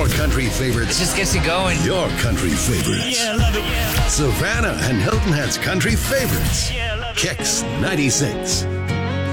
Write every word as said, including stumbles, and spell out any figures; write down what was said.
Your country It favorites. just gets you going. Your country favorites. Yeah, love it. Savannah and Hilton Head's country favorites. Yeah, love it. Kicks ninety-six.